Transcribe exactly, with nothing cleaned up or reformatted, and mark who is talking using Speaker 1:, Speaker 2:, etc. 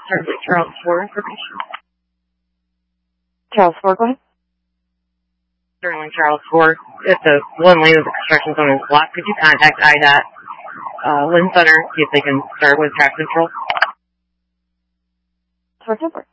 Speaker 1: Start with Charles for information.
Speaker 2: Charles four, go ahead.
Speaker 1: Sterling Charles four. If the one lane of the construction zone is blocked, could you contact I D O T uh, Lynn Center, see if they can start with traffic control?
Speaker 2: Short temper.